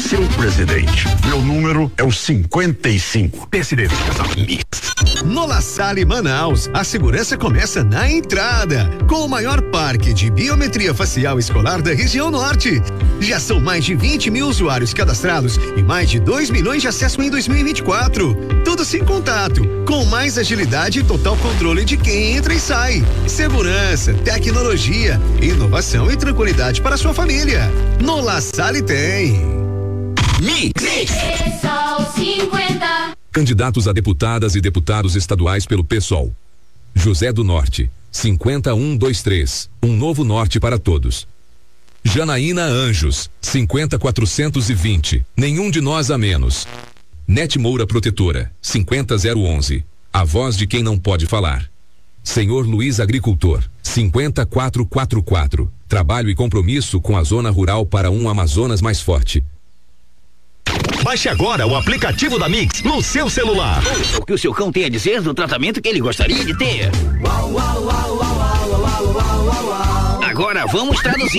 seu presidente. Meu número é o 55. PSDB. No La Salle Manaus, a segurança começa na entrada, com o maior parque de biometria facial escolar da região norte. Já são mais de 20 mil usuários cadastrados e mais de 2 milhões de acessos em 2024. Tudo sem contato, com mais agilidade e total controle de quem entra e sai. Segurança, tecnologia, inovação e tranquilidade para sua família. No La Salle tem. Mix. Sol 50. Candidatos a deputadas e deputados estaduais pelo PSOL. José do Norte, 50123. Um novo norte para todos. Janaína Anjos, 50420. Nenhum de nós a menos. Nete Moura Protetora, 50011. A voz de quem não pode falar. Senhor Luiz Agricultor, 50444. Trabalho e compromisso com a zona rural para um Amazonas mais forte. Baixe agora o aplicativo da Mix no seu celular. Ouça o que o seu cão tem a dizer do tratamento que ele gostaria de ter. Agora vamos traduzir.